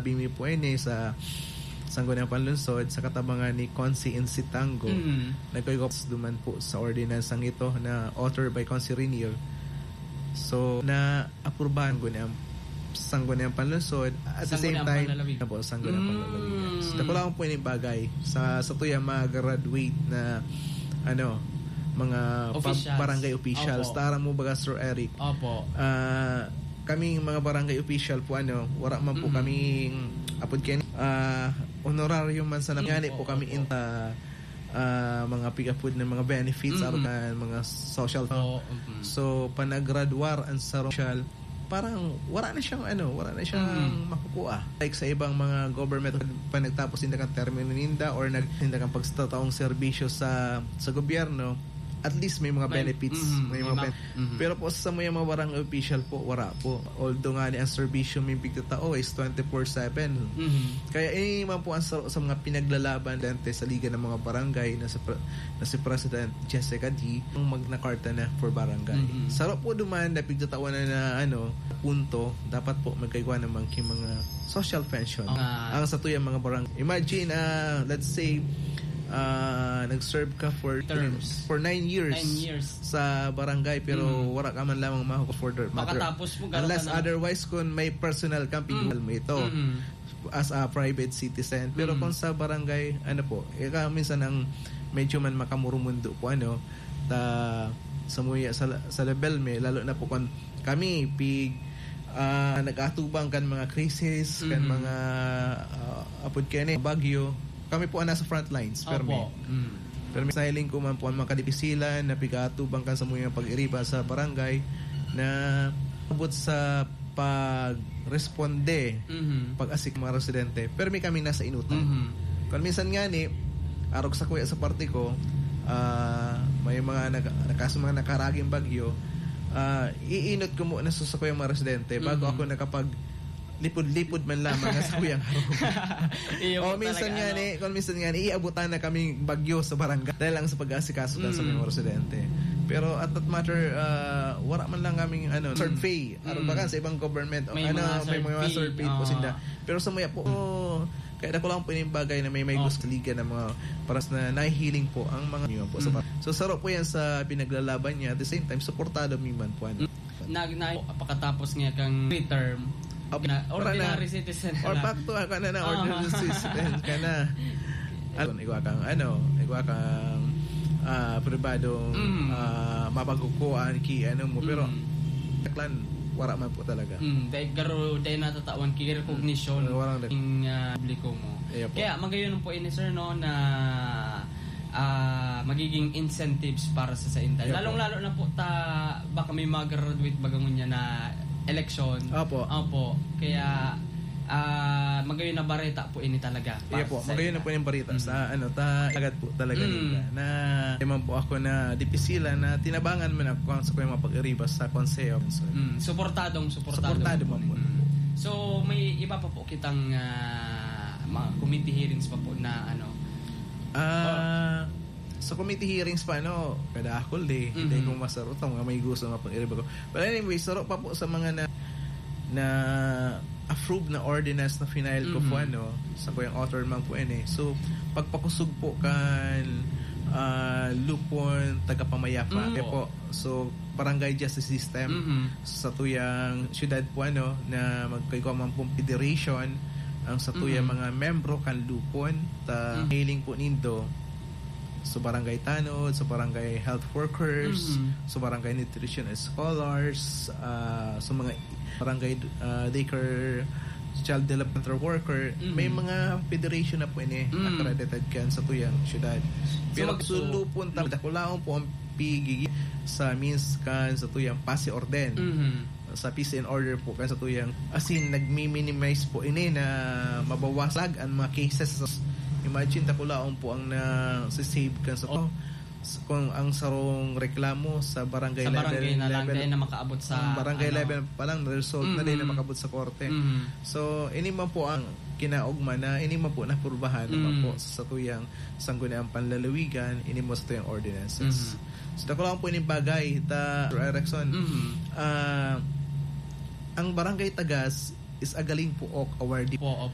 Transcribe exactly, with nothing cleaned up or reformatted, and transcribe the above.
Bimi po ini sa Sangguniang Panlunsod sa katabangan ni Consi Insitango. Mm-hmm. Nagkaygops duman po sa ordinansang ito na authored by Consi Renier. So, na-aprubahan ko na Sangguniang Panlunsod at the same time na po Sangguniang mm. Panlalawigan. So, dako lang po yung bagay sa sa tuya mag-graduate na ano, mga pa- barangay officials. Tara mo baga Sir Eric. Opo. Uh, kaming mga barangay official po ano, wala man po mm-hmm. kaming apod kayo uh, honorarium man sa nangyari po kami inta uh, mga pick-up-food ng mga benefits mm-hmm. aron mga social oh, mm-hmm. so panagraduar ang social parang wala na siyang ano wala na siyang mm-hmm. makukuha like sa ibang mga government pa nagtapos hindi kang termino ninda or nag hindi kang pagstataong serbisyo sa sa gobyerno at least may mga may, benefits mm-hmm, may mga ben- mm-hmm. pero po sa mga mga barangay official po wala po although nga ni ang serbisyo may bigtao is twenty-four seven mm-hmm. kaya eh man po ang sa, sa mga pinaglalaban dante sa liga ng mga barangay na, sa, na si President Jessica D ang magnakarta na for barangay mm-hmm. sarap po duman na bigtao na na ano punto dapat po magkaywa ng mga, mga social pension uh, ang sa tuyang mga barangay imagine uh, let's say Uh, nag-serve ka for terms for nine years, nine years sa barangay pero mm. wala ka man lamang mahuko for the matter makatapos mo unless otherwise kung may personal camping mm. mo ito mm-hmm. as a private citizen pero mm. kung sa barangay ano po ika minsan ang medyo man makamurumundo po ano ta sa muya sa, sa level me lalo na po kung kami pig uh, nag-atubang kan mga crisis mm-hmm. kan mga uh, apod kene bagyo kami po ang nasa front lines pero may mm. pero may styling ko man po ang mga kadipisilan na pigatubang kan sa mga pag-iriba sa barangay na abot sa pag-responde mm-hmm. pag-asik mga residente pero may kami nasa inutan mm-hmm. kung minsan nga ni arog sa kuya sa party ko uh, may mga nag- nakaso mga nakaraging bagyo uh, iinot ko muna sa kuya mga residente bago mm-hmm. ako nakapag lipod-lipod man lamang sa kuyang harong. o minsan nga ano? ni, kung minsan nga ni, iabutan na kaming bagyo sa barangay dahil lang sa pag-asikaso mm. sa mga residente. Pero at that matter, uh, wala man lang kaming ano, survey. Mm. Aron ba sa ibang government, may ano, mga may mga survey po sila. Pero sa maya po, oh, kaya ako lang po yung bagay na may may oh. gusto liga ng mga paras na nahihiling po ang mga nyo po. Mm. So, sarap po yan sa pinaglalaban niya. At the same time, supportado miman po. Ano. Nag, na, pagkatapos nga kang midterm, na, ordinary citizen or back to ka na na ordinary uh-huh. citizen ka na ano igwa kang ano igwa kang uh, pribadong mm. uh, mapagkukuan ki ano mo mm. pero klan wala man po talaga mm. dahil garo dahil natatawan ki recognition mm. ng uh, publiko mo yeah, kaya magayon po ini sir no na uh, magiging incentives para sa sa Inday yeah, lalong lalo na po ta baka may mag-graduate bagangon niya na election. Opo. Opo. Kaya uh, magayon na bareta po ini talaga. Iya po, magayon na po yung bareta mm-hmm. sa ano, ta agad po talaga mm-hmm. nila. Na naman po ako na dipisila na tinabangan man ako sa kuya mapag-iribas sa konseyo. So, mm, suportadong suportado. Suportado man po. Mm-hmm. So may iba pa po kitang uh, mga committee hearings pa po na ano. Ah uh, sa committee hearings pa, ano, kada akol eh. Mm-hmm. Hindi ko masarot ang mga may gusto nga pag-iriba ko. But anyway, sarot pa po sa mga na na approved na ordinance na final ko mm-hmm. po, ano, sa po yung author man po yun eh. So, pagpakusog po kan uh, lupon, tagapamayapa. Mm-hmm. po. So, barangay justice system mm-hmm. sa tuyang syudad po, ano, na magkaykuman pong federation ang sa tuyang mm-hmm. mga membro kan lupon ta mm-hmm. mailing po nindo so barangay tanod, so barangay health workers, mm-hmm. so barangay nutrition scholars, uh, so mga barangay uh, daycare child development worker, mm-hmm. may mga federation na po ini mm-hmm. accredited kan sa tuyang syudad. Pero so, sulupon ta kulaon po ang pigigi sa means kan sa tuyang pasi orden. Mm-hmm. Sa peace and order po kan sa tuyang asin nagmi-minimize po ini na mabawasag ang mga cases. Imagine takulaon po ang na save kan sa oh. kung ang sarong reklamo sa barangay, sa barangay level, na lang level na makaabot sa barangay ano, level pa lang result mm-hmm. na din na makabot sa korte. Mm-hmm. So ini man po ang kinaugma na ini man po na purbahan mm-hmm. naman po sa tuyang Sangguniang Panlalawigan ini mo sa tuyang ordinances. Mm-hmm. So takulaon po ini bagay ta Erickson. Mm-hmm. Uh, ang barangay Tagas is a galing po ok awardee po